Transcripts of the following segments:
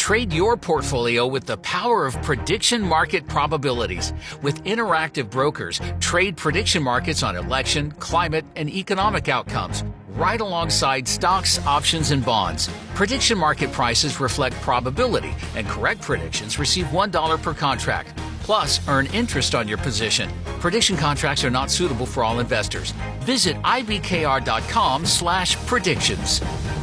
Trade your portfolio with the power of prediction market probabilities. With Interactive Brokers, trade prediction markets on election, climate, and economic outcomes, right alongside stocks, options, and bonds. Prediction market prices reflect probability, and correct predictions receive $1 per contract. Plus, earn interest on your position. Prediction contracts are not suitable for all investors. Visit ibkr.com/predictions.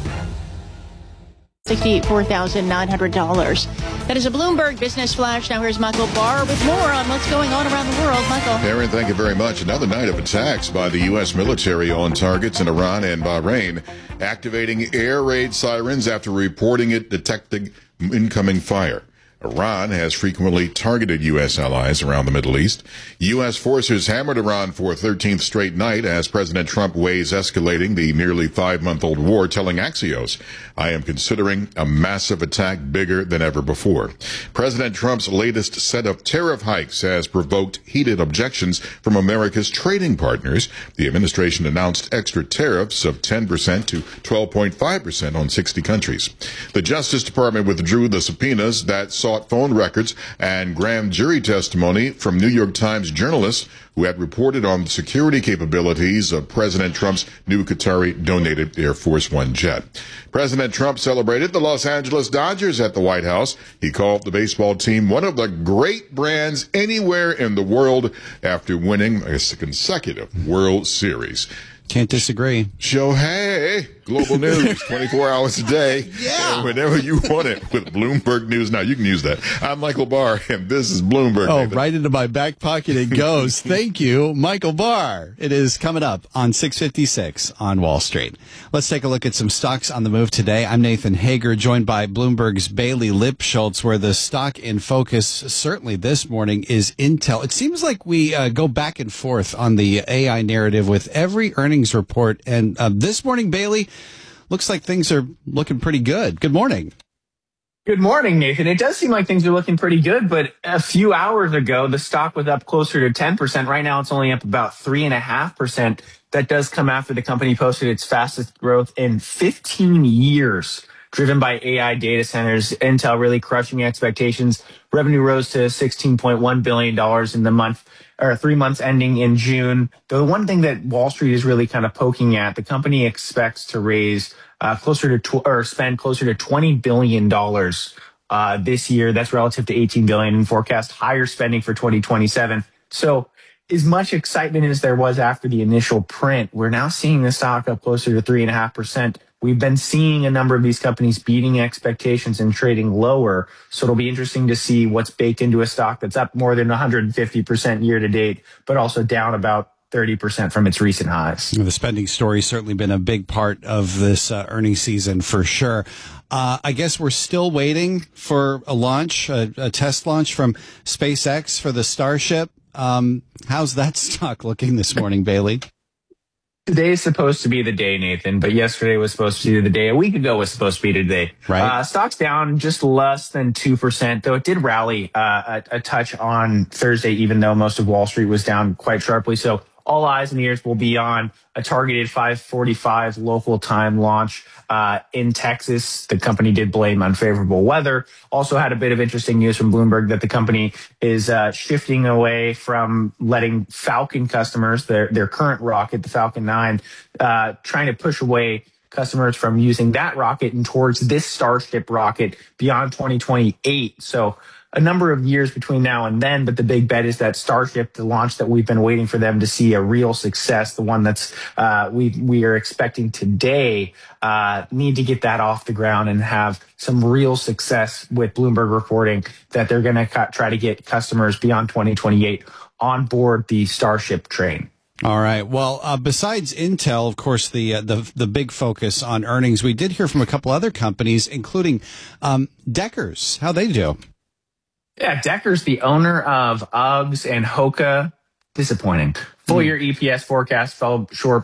$64,900. That is a Bloomberg Business Flash. Now here's Michael Barr with more on what's going on around the world. Michael. Aaron, thank you very much. Another night of attacks by the U.S. military on targets in Iran and Bahrain, activating air raid sirens after reporting it detecting incoming fire. Iran has frequently targeted U.S. allies around the Middle East. U.S. forces hammered Iran for a 13th straight night as President Trump weighs escalating the nearly 5-month-old war, telling Axios, "I am considering a massive attack bigger than ever before." President Trump's latest set of tariff hikes has provoked heated objections from America's trading partners. The administration announced extra tariffs of 10% to 12.5% on 60 countries. The Justice Department withdrew the subpoenas that sought phone records and grand jury testimony from New York Times journalists who had reported on the security capabilities of President Trump's new Qatari-donated Air Force One jet. President Trump celebrated the Los Angeles Dodgers at the White House. He called the baseball team one of the great brands anywhere in the world after winning a consecutive World Series. Can't disagree. Shohei, global news, 24 hours a day. Yeah. And whenever you want it with Bloomberg News Now. You can use that. I'm Michael Barr, and this is Bloomberg. Oh, Nathan. right into my back pocket it goes. Thank you, Michael Barr. It is coming up on 6:56 on Wall Street. Let's take a look at some stocks on the move today. I'm Nathan Hager, joined by Bloomberg's Bailey Lipschultz, where the stock in focus certainly this morning is Intel. It seems like we go back and forth on the AI narrative with every earnings report. And this morning, Bailey, looks like things are looking pretty good. Good morning. Good morning, Nathan. It does seem like things are looking pretty good, but a few hours ago, the stock was up closer to 10%. Right now, it's only up about 3.5%. That does come after the company posted its fastest growth in 15 years, driven by AI data centers. Intel really crushing expectations. Revenue rose to $16.1 billion in the month, or 3 months ending in June. The one thing that Wall Street is really kind of poking at, the company expects to raise spend closer to $20 billion this year. That's relative to $18 billion, and forecast higher spending for 2027. So as much excitement as there was after the initial print, we're now seeing the stock up closer to 3.5%. We've been seeing a number of these companies beating expectations and trading lower. So it'll be interesting to see what's baked into a stock that's up more than 150% year to date, but also down about 30% from its recent highs. The spending story's certainly been a big part of this earnings season for sure. I guess we're still waiting for a launch, a test launch from SpaceX for the Starship. How's that stock looking this morning, Bailey? Today is supposed to be the day, Nathan, but yesterday was supposed to be the day. A week ago was supposed to be today. Right. Stock's down just less than 2%, though it did rally a touch on Thursday, even though most of Wall Street was down quite sharply. So all eyes and ears will be on a targeted 5:45 local time launch in Texas. The company did blame unfavorable weather. Also had a bit of interesting news from Bloomberg that the company is shifting away from letting Falcon customers, their current rocket, the Falcon 9, trying to push away customers from using that rocket and towards this Starship rocket beyond 2028. So a number of years between now and then, but the big bet is that Starship, the launch that we've been waiting for them to see a real success, the one that's we are expecting today, need to get that off the ground and have some real success, with Bloomberg reporting that they're going to try to get customers beyond 2028 on board the Starship train. All right. Well, besides Intel, of course, the big focus on earnings, we did hear from a couple other companies, including Deckers. How'd they do? Yeah, Deckers, the owner of Uggs and Hoka, disappointing. Full year EPS forecast fell short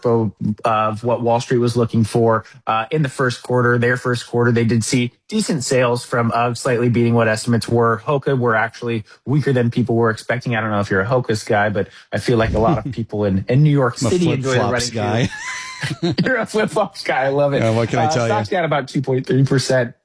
of what Wall Street was looking for in the first quarter. Their first quarter, they did see decent sales from Uggs, slightly beating what estimates were. Hoka were actually weaker than people were expecting. I don't know if you're a Hoka's guy, but I feel like a lot of people in New York City enjoy the running guy. You're a flip-flops guy. I love it. What can I tell you? Stock's down about 2.3%.